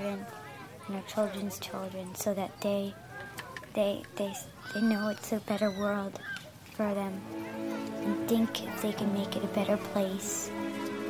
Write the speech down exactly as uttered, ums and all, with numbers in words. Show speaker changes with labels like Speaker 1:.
Speaker 1: children and our children's children, so that they they they they know it's a better world for them, and think if they can make it a better place